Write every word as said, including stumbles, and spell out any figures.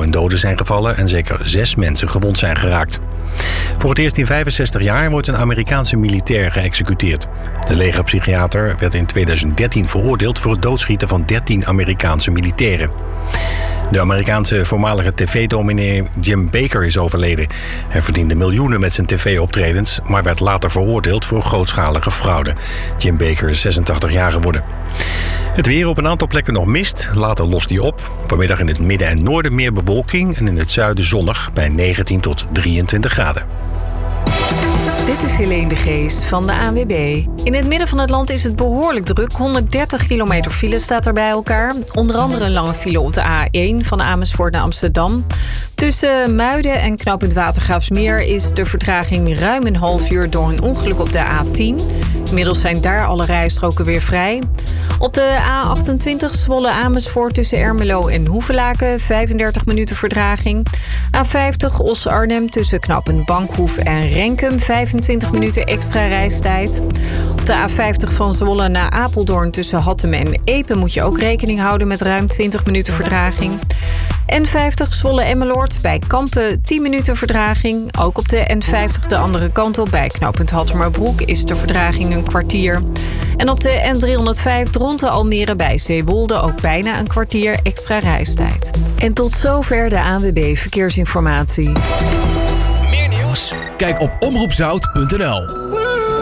en doden zijn gevallen en zeker zes mensen gewond zijn geraakt. Voor het eerst in vijfenzestig jaar wordt een Amerikaanse militair geëxecuteerd. De legerpsychiater werd in tweeduizend dertien veroordeeld voor het doodschieten van dertien Amerikaanse militairen. De Amerikaanse voormalige tv-dominee Jim Bakker is overleden. Hij verdiende miljoenen met zijn tv-optredens, maar werd later veroordeeld voor grootschalige fraude. Jim Bakker is zesentachtig jaar geworden. Het weer: op een aantal plekken nog mist, later lost die op. Vanmiddag in het midden en noorden meer bewolking en in het zuiden zonnig bij negentien tot drieëntwintig graden. Dit is Helene de Geest van de A N W B. In het midden van het land is het behoorlijk druk. honderddertig kilometer file staat er bij elkaar. Onder andere een lange file op de A één van Amersfoort naar Amsterdam. Tussen Muiden en knooppunt Watergraafsmeer is de vertraging ruim een half uur door een ongeluk op de A tien. Inmiddels zijn daar alle rijstroken weer vrij. Op de A achtentwintig Zwolle Amersfoort tussen Ermelo en Hoevelaken vijfendertig minuten vertraging. A vijftig Os-Arnhem tussen knooppunt Bankhoef en Renkum vijfentwintig minuten extra reistijd. Op de A vijftig van Zwolle naar Apeldoorn tussen Hattem en Epe moet je ook rekening houden met ruim twintig minuten vertraging. N vijftig Zwolle-Emmeloord bij Kampen tien minuten vertraging. Ook op de N vijftig de andere kant op bij knooppunt Hattemerbroek is de vertraging een kwartier. En op de N driehonderdvijf Dronten Almere bij Zeewolde ook bijna een kwartier extra reistijd. En tot zover de A N W B Verkeersinformatie. Meer nieuws? Kijk op omroep zout punt n l.